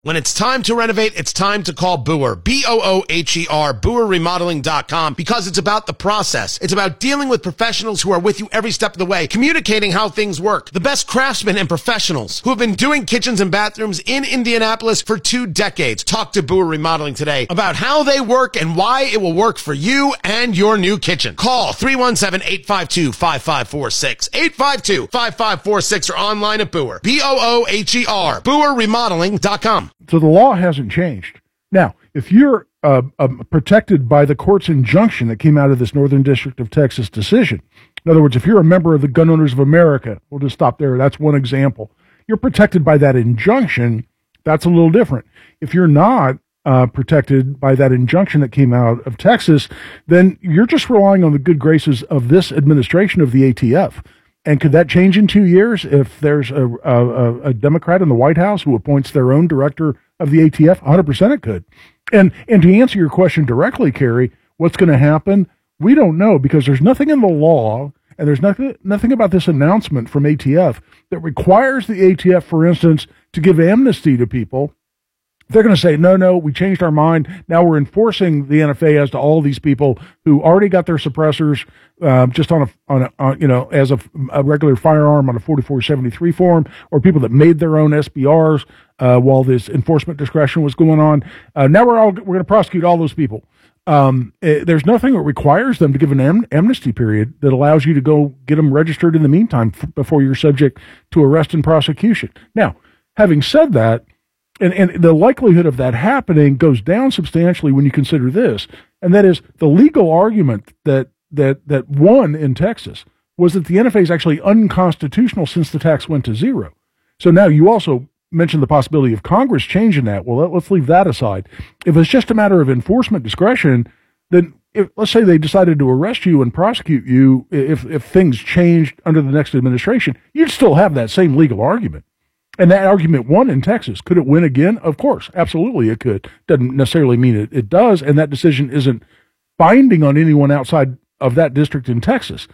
When it's time to renovate, it's time to call Booher, B-O-O-H-E-R, BooherRemodeling.com, because it's about the process. It's about dealing with professionals who are with you every step of the way, communicating how things work. The best craftsmen and professionals who have been doing kitchens and bathrooms in Indianapolis for 2 decades. Talk to Booher Remodeling today about how they work and why it will work for you and your new kitchen. Call 317-852-5546, 852-5546, or online at Booher, B-O-O-H-E-R, BooherRemodeling.com. So the law hasn't changed. Now, if you're protected by the court's injunction that came out of this Northern District of Texas decision, in other words, if you're a member of the Gun Owners of America, we'll just stop there. That's one example. You're protected by that injunction. That's a little different. If you're not protected by that injunction that came out of Texas, then you're just relying on the good graces of this administration of the ATF. And could that change in 2 years if there's a Democrat in the White House who appoints their own director of the ATF? 100% it could. And to answer your question directly, Carrie, what's going to happen? We don't know, because there's nothing in the law, and there's nothing about this announcement from ATF that requires the ATF, for instance, to give amnesty to people. They're going to say, no, we changed our mind. Now we're enforcing the NFA as to all these people who already got their suppressors just on as a regular firearm on a 4473 form, or people that made their own SBRs while this enforcement discretion was going on. Now we're going to prosecute all those people. There's nothing that requires them to give an amnesty period that allows you to go get them registered in the meantime before you're subject to arrest and prosecution. Now, having said that, and the likelihood of that happening goes down substantially when you consider this, and that is the legal argument that won in Texas was that the NFA is actually unconstitutional since the tax went to zero. So now you also mentioned the possibility of Congress changing that. Well, let's leave that aside. If it's just a matter of enforcement discretion, then let's say they decided to arrest you and prosecute you, if things changed under the next administration, you'd still have that same legal argument. And that argument won in Texas. Could it win again? Of course, absolutely it could. Doesn't necessarily mean it does, and that decision isn't binding on anyone outside of that district in Texas.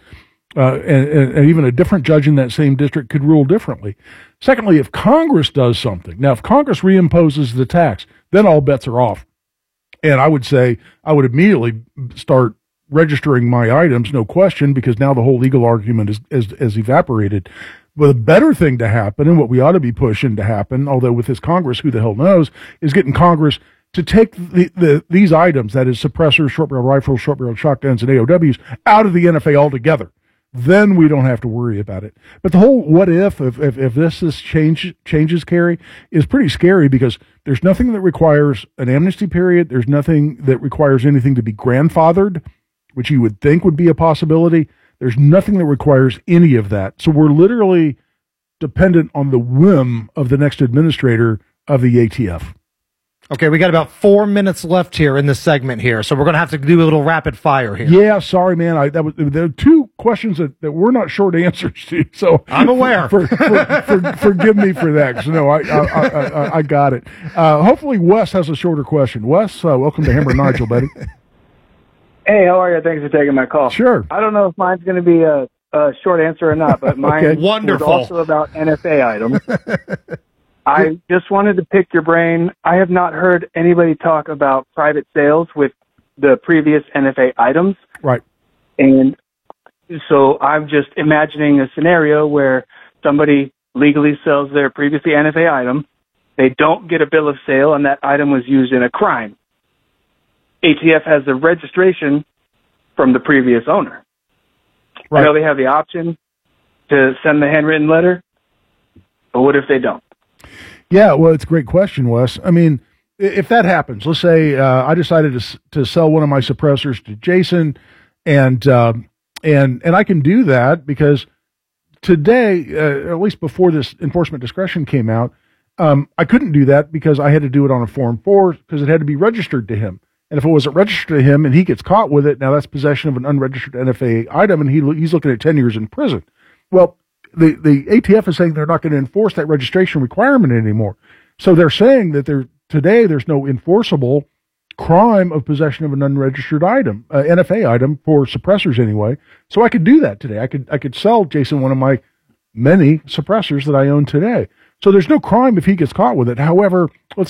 And even a different judge in that same district could rule differently. Secondly, if Congress does something, now if Congress reimposes the tax, then all bets are off. And I would say I would immediately start registering my items, no question, because now the whole legal argument is evaporated. But the better thing to happen, and what we ought to be pushing to happen, although with this Congress, who the hell knows, is getting Congress to take these items, that is suppressors, short-barrel rifles, short-barrel shotguns, and AOWs, out of the NFA altogether. Then we don't have to worry about it. But the whole what if this changes, Carrie, is pretty scary, because there's nothing that requires an amnesty period. There's nothing that requires anything to be grandfathered, which you would think would be a possibility. There's nothing that requires any of that. So we're literally dependent on the whim of the next administrator of the ATF. Okay, we got about 4 minutes left here in this segment here, so we're going to have to do a little rapid fire here. Yeah, sorry, man. There are 2 questions that we're not short answers to. So I'm aware. Forgive me for that. 'Cause no, I got it. Hopefully, Wes has a shorter question. Wes, welcome to Hammer and Nigel, buddy. Hey, how are you? Thanks for taking my call. Sure. I don't know if mine's going to be a short answer or not, but mine was also about NFA items. I just wanted to pick your brain. I have not heard anybody talk about private sales with the previous NFA items. Right. And so I'm just imagining a scenario where somebody legally sells their previously NFA item. They don't get a bill of sale, and that item was used in a crime. ATF has the registration from the previous owner. Right. I know they have the option to send the handwritten letter, but what if they don't? Yeah, well, it's a great question, Wes. I mean, if that happens, let's say I decided to sell one of my suppressors to Jason, and I can do that because today, at least before this enforcement discretion came out, I couldn't do that because I had to do it on a Form 4 because it had to be registered to him. And if it wasn't registered to him and he gets caught with it, now that's possession of an unregistered NFA item, and he's looking at 10 years in prison. Well, the ATF is saying they're not going to enforce that registration requirement anymore. So they're saying that today there's no enforceable crime of possession of an unregistered item, NFA item, for suppressors anyway. So I could do that today. I could sell Jason one of my many suppressors that I own today. So there's no crime if he gets caught with it. However, let's